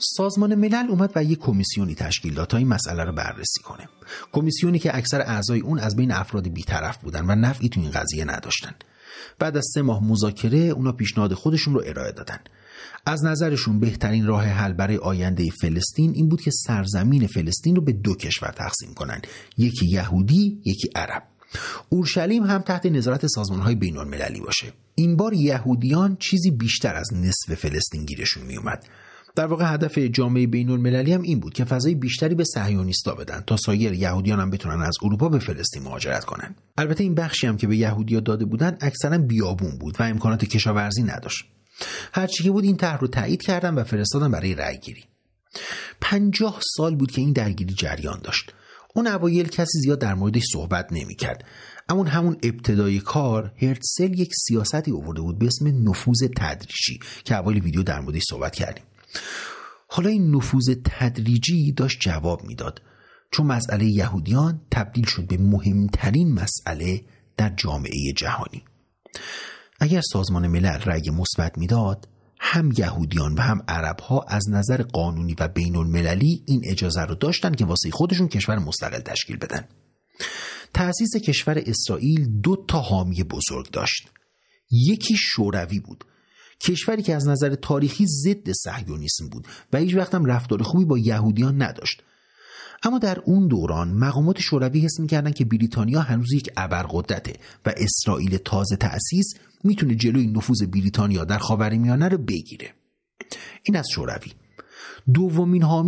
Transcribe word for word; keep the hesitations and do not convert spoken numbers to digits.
سازمان ملل اومد و یک کمیسیونی تشکیل داد تا این مسئله رو بررسی کنه. کمیسیونی که اکثر اعضای اون از بین افراد بی‌طرف بودن و نفعی تو این قضیه نداشتن. بعد از سه ماه مذاکره اونا پیشنهاد خودشون رو ارائه دادن. از نظرشون بهترین راه حل برای آینده فلسطین این بود که سرزمین فلسطین رو به دو کشور تقسیم کنن، یکی یهودی، یکی عرب. اورشلیم هم تحت نظارت سازمان‌های بین‌المللی باشه. این بار یهودیان چیزی بیشتر از نصف فلسطین گیرشون میومد. در واقع هدف جامعه بین‌المللی هم این بود که فضای بیشتری به صهیونیستا بدن تا سایر یهودیان هم بتونن از اروپا به فلسطین مهاجرت کنن. البته این بخشی هم که به یهودی‌ها داده بودن اکثرا بیابون بود و امکانات کشاورزی نداشت. هرچی که بود این طرح رو تایید کردن و فرستادن برای رأی گیری. پنجاه سال بود که این درگیری جریان داشت. اون اوایل کسی زیاد در موردش صحبت نمی‌کرد. اما همون ابتدای کار هرتزل یک سیاستی آورده بود به اسم نفوذ تدریجی که اوایل ویدیو در موردش صحبت کردیم. حالا این نفوذ تدریجی داشت جواب میداد، چون مسئله یهودیان تبدیل شد به مهمترین مسئله در جامعه جهانی. اگر سازمان ملل رأی مثبت میداد، هم یهودیان و هم عرب‌ها از نظر قانونی و بین المللی این اجازه رو داشتن که واسه خودشون کشور مستقل تشکیل بدن. تأسیس کشور اسرائیل دو تا حامی بزرگ داشت. یکی شوروی بود، کشوری که از نظر تاریخی ضد صهیونیسم بود و هیچ وقت هم رفتار خوبی با یهودیان نداشت. اما در اون دوران مقامات شوروی حس می‌کردن که بریتانیا هنوز یک ابرقدرته و اسرائیل تازه تأسیس میتونه جلوی نفوذ بریتانیا در خاورمیانه رو بگیره. این از شوروی. دومین حامی